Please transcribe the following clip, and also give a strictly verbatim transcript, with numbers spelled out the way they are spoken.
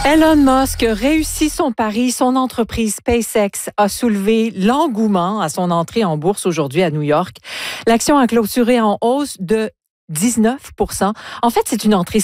Elon Musk réussit son pari. Son entreprise SpaceX a soulevé l'engouement à son entrée en bourse aujourd'hui à New York. L'action a clôturé en hausse de dix-neuf pour cent. En fait, c'est une entrée